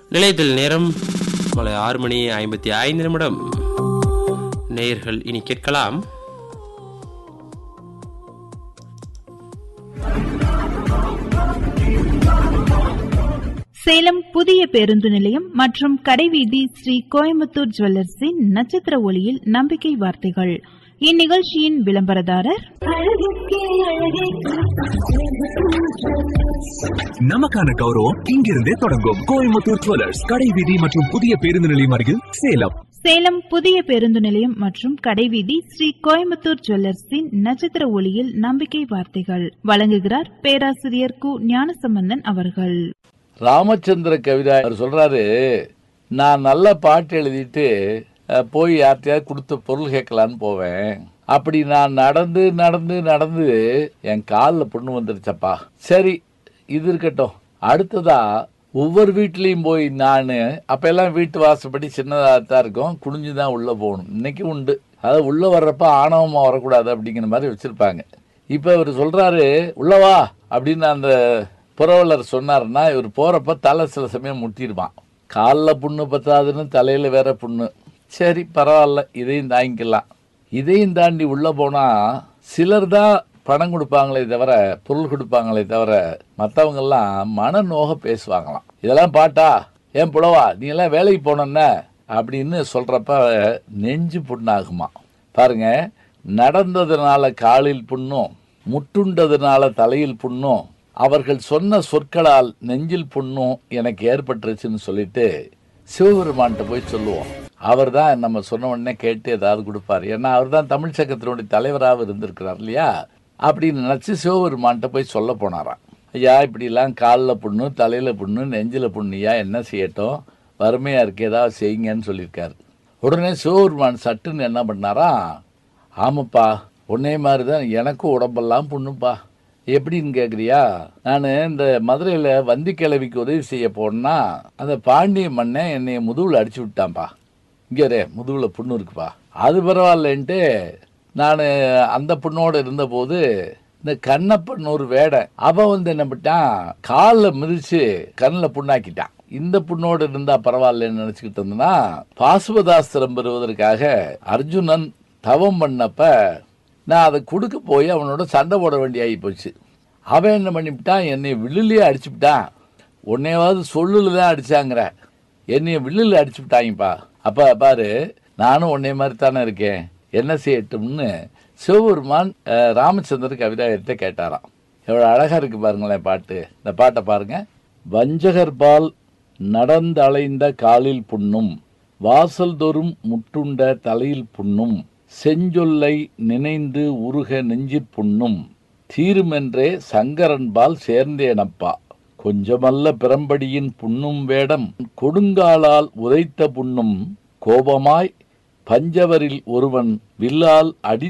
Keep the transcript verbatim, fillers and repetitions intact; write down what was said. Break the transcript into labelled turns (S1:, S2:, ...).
S1: நிலையத்தில் நேரம் மாலை ஆறு மணி ஐம்பத்தி ஐந்து நிமிடம். நேயர்கள் இனி கேட்கலாம்
S2: சேலம் புதிய பேருந்து நிலையம் மற்றும் கடைவீதி ஸ்ரீ கோயம்புத்தூர் ஜுவல்லர்ஸின் நட்சத்திர ஒளியில் நம்பிக்கை வார்த்தைகள். இந்நிகழ்ச்சியின் விளம்பரதாரர்
S3: நமக்கான கௌரவம் இங்கிருந்தே தொடங்கும். கோயம்புத்தூர் ஜுவல்லர்ஸ், கடைவீதி மற்றும் புதிய பேருந்து நிலையம் அருகில் சேலம்.
S2: சேலம் புதிய பேருந்து நிலையம் மற்றும் கடைவீதி ஸ்ரீ கோயம்புத்தூர் ஜுவல்லர்ஸின் நட்சத்திர ஒளியில் நம்பிக்கை வார்த்தைகள் வழங்குகிறார் பேராசிரியர் கு ஞானசம்பந்தன் அவர்கள்.
S4: ராமச்சந்திர கவிதா சொல்றாரு, நான் நல்ல பாட்டு எழுதிட்டு போய் யார்கிட்டயாவது கொடுத்த பொருள் கேட்கலான்னு போவேன். அப்படி நான் நடந்து நடந்து நடந்து என் காலில் புண்ணு வந்துருச்சப்பா. சரி, இது இருக்கட்டும். அடுத்ததா ஒவ்வொரு வீட்லேயும் போய் நான் அப்ப எல்லாம் வீட்டு வாசப்படி சின்னதாக தான் இருக்கும், குனிஞ்சுதான் உள்ள போகணும். இன்னைக்கு உண்டு. அதாவது உள்ள வர்றப்ப ஆணவமா வரக்கூடாது அப்படிங்கிற மாதிரி வச்சிருப்பாங்க. இப்ப இவர் சொல்றாரு, உள்ளவா அப்படின்னு அந்த புரவலர் சொன்னாருன்னா இவர் போறப்ப தலை சில சமயம் முட்டிடுவான். காலில் புண்ணு பத்தாதுன்னு தலையில வேற புண்ணு. சரி, பரவாயில்ல, இதையும் தாங்கிக்கலாம். இதையும் தாண்டி உள்ள போனா சிலர் தான் பணம் கொடுப்பாங்களே தவிர, பொருள் கொடுப்பாங்களே தவிர, மற்றவங்க எல்லாம் மன நோக பேசுவாங்களாம். இதெல்லாம் பாட்டா, ஏன் புலவா நீ எல்லாம் வேலைக்கு போனோன்ன அப்படின்னு சொல்றப்ப நெஞ்சு புண்ணாகுமா. பாருங்க, நடந்ததுனால காலில் புண்ணும், முட்டுண்டதுனால தலையில் புண்ணும், அவர்கள் சொன்ன சொற்களால் நெஞ்சில் புண்ணும் எனக்கு ஏற்பட்டுருச்சுன்னு சொல்லிட்டு சிவபெருமான்கிட்ட போய் சொல்லுவோம். அவர் தான் நம்ம சொன்ன உடனே கேட்டு ஏதாவது கொடுப்பார். ஏன்னா அவர் தான் தமிழ் சங்கத்தினுடைய தலைவராக இருந்திருக்கிறார் இல்லையா. அப்படின்னு நினச்சி சிவபெருமான்கிட்ட போய் சொல்ல போனாராம். ஐயா, இப்படிலாம் காலில் புண்ணு, தலையில் புண்ணு, நெஞ்சில் புண்ணியா, என்ன செய்யட்டும், வறுமையாக இருக்கு, ஏதாவது செய்யுங்கன்னு சொல்லியிருக்காரு. உடனே சிவபெருமான் சட்டுன்னு என்ன பண்ணாரா, ஆமாப்பா உன்னே மாதிரி தான் எனக்கும் உடம்பெல்லாம் புண்ணுப்பா. எப்படின்னு கேட்குறியா, நான் இந்த மதுரையில் வந்தி கிழவிக்கு உதவி செய்ய போனா அந்த பாண்டிய மண்ணை என்னை முதுகில் அடிச்சு விட்டான்ப்பா. இங்கே முதுகில் புண்ணு இருக்குப்பா. அது பரவாயில்லன்ட்டு நான் அந்த புண்ணோடு இருந்தபோது இந்த கண்ணப்பன் ஒரு வேடை அவன் வந்து என்ன பண்ணிட்டான், காலில் மிதிச்சு கண்ணில் புண்ணாக்கிட்டான். இந்த புண்ணோடு இருந்தா பரவாயில்லன்னு நினச்சிக்கிட்டு இருந்தேன்னா, பாசுபதாஸ்திரம் பெறுவதற்காக அர்ஜுனன் தவம் பண்ணப்ப நான் அதை கொடுக்க போய் அவனோட சண்டை போட வேண்டிய ஆகி போச்சு. அவன் என்ன பண்ணிவிட்டான், என்னை வில்லுலேயே அடிச்சுவிட்டான். உன்னையாவது சொல்லுல தான் அடிச்சாங்கிற, என்னைய வில்லுல அடிச்சு விட்டாங்கப்பா. அப்ப பாரு, நானும் உன்னை மாதிரி தானே இருக்கேன், என்ன செய்யட்டும்னு சிவபெருமான் ராமச்சந்திர கவிதாயத்தை கேட்டாராம். எவ்வளவு அழகா இருக்கு பாருங்களேன் பாட்டு. இந்த பாட்டை பாருங்க. வஞ்சகர்பால் நடந்தலைந்த காலில் புண்ணும், வாசல் தோறும் முட்டுண்ட தலையில் புண்ணும், செஞ்சொல்லை நினைந்து உருக நெஞ்சிற் புண்ணும், தீருமென்றே சங்கரன்பால் சேர்ந்தேனப்பா, கொஞ்சமல்ல பிரம்படியின் புண்ணும் வேடம், கொடுங்காலால் உதைத்த புண்ணும், கோபமாய் பஞ்சவரில் ஒருவன் வில்லால் அடி